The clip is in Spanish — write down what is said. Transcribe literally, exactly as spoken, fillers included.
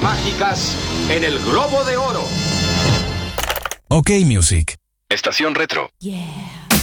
mágicas en el Globo de Oro. OK Music. Estación Retro. Yeah.